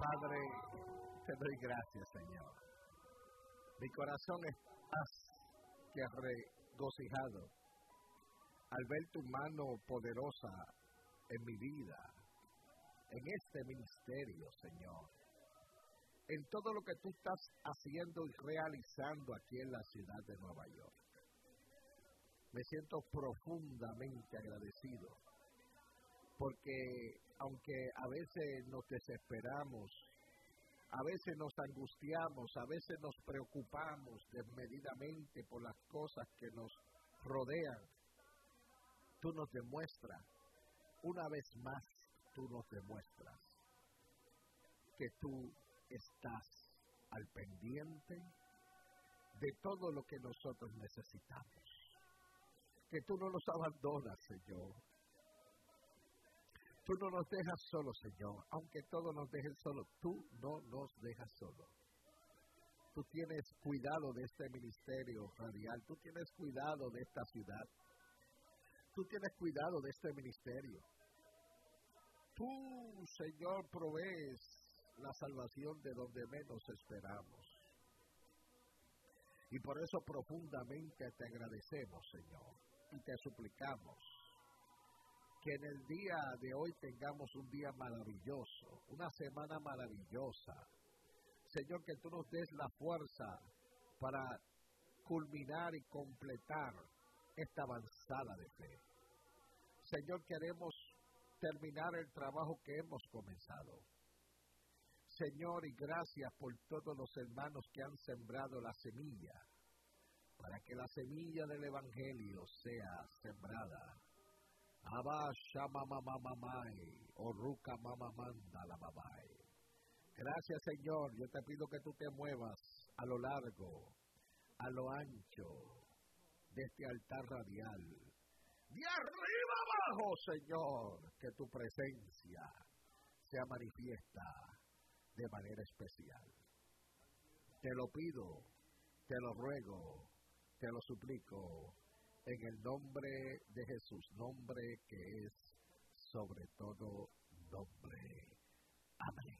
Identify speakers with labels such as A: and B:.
A: Padre, te doy gracias, Señor. Mi corazón es más que regocijado al ver tu mano poderosa en mi vida, en este ministerio, Señor, en todo lo que tú estás haciendo y realizando aquí en la ciudad de Nueva York. Me siento profundamente agradecido, porque aunque a veces nos desesperamos, a veces nos angustiamos, a veces nos preocupamos desmedidamente por las cosas que nos rodean, tú nos demuestras, una vez más, tú nos demuestras que tú estás al pendiente de todo lo que nosotros necesitamos. Que tú no nos abandonas, Señor. Tú no nos dejas solos, Señor. Aunque todos nos dejen solos, tú no nos dejas solos. Tú tienes cuidado de este ministerio radial. Tú tienes cuidado de esta ciudad. Tú tienes cuidado de este ministerio. Tú, Señor, provees la salvación de donde menos esperamos. Y por eso profundamente te agradecemos, Señor, y te suplicamos que en el día de hoy tengamos un día maravilloso, una semana maravillosa. Señor, que tú nos des la fuerza para culminar y completar esta avanzada de fe. Señor, queremos terminar el trabajo que hemos comenzado. Señor, y gracias por todos los hermanos que han sembrado la semilla, para que la semilla del Evangelio sea sembrada. Abba Shama Mama Mamai, Oruka Mama Manda la Mamai. Gracias, Señor. Yo te pido que tú te muevas a lo largo, a lo ancho de este altar radial. De arriba abajo, Señor, que tu presencia sea manifiesta de manera especial. Te lo pido, te lo ruego, te lo suplico, en el nombre de Jesús, nombre que es sobre todo nombre. Amén.